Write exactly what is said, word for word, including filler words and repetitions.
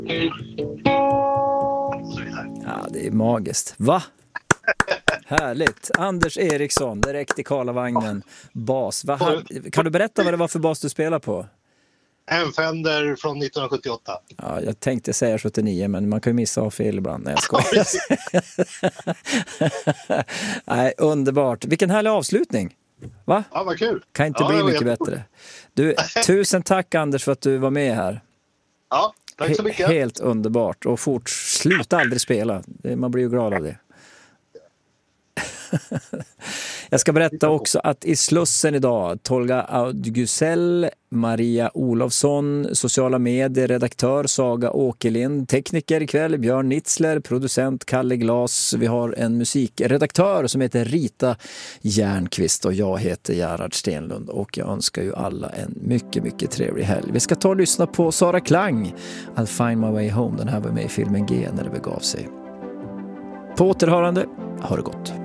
Ja, det är magiskt. Va? Härligt. Anders Eriksson, direkt i Karlavagnen. Bas. Va? Kan du berätta vad det var för bas du spelar på? En Fender från nittonhundrasjuttioåtta. Ja, jag tänkte säga sjuttionio, men man kan ju missa av fel ibland. Nej, jag skojar. Nej, underbart. Vilken härlig avslutning. Va? Ja, vad kul. Kan inte ja, bli mycket bättre. Du, tusen tack Anders för att du var med här. Ja, tack så mycket. Helt underbart. Och fort, sluta aldrig spela. Man blir ju glad av det. Jag ska berätta också att i Slussen idag Tolga Audgusell, Maria Olofsson, sociala medier, redaktör Saga Åkerlind, tekniker ikväll Björn Nitzler, producent Kalle Glas. Vi har en musikredaktör som heter Rita Järnqvist och jag heter Gerhard Stenlund och jag önskar ju alla en mycket, mycket trevlig helg. Vi ska ta och lyssna på Sara Klang, I'll find my way home. Den här var med i filmen G när det begav sig. På återhörande, ha det gott.